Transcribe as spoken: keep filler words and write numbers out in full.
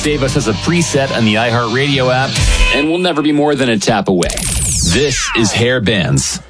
Save us as a preset on the iHeartRadio app, and we'll never be more than a tap away. This is Hair Bands.